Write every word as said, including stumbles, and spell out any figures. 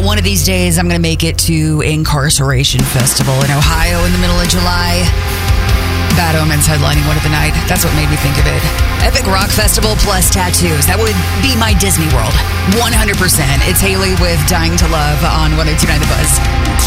one of these days, I'm going to make it to Incarceration Festival in Ohio in the middle of July. Bad Omens headlining one of the night. That's what made me think of it. Epic Rock Festival plus tattoos. That would be my Disney World. one hundred percent. It's Haley with Dying to Love on one oh two point nine The Buzz.